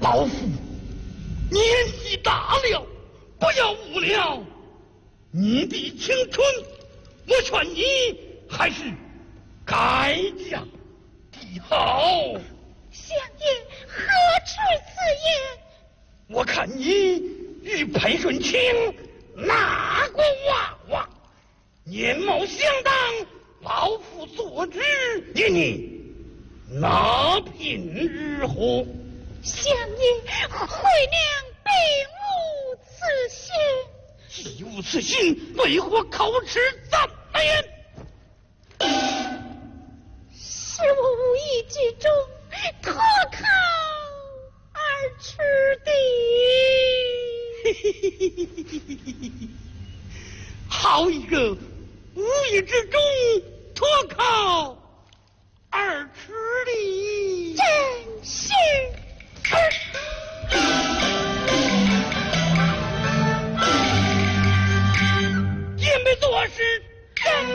老夫年纪大了，不要误了你的青春。我劝你还是改嫁的好。 相爷何出此言？ 我看你与裴顺清那个娃娃年貌相当，老夫做主与你那聘如何？ 相爷，惠娘并无此心。 既无此心，为何口齿赞言？ 是我无意之中脱口而出的。 好一个无意之中脱口而出的， 真是。 也没做事。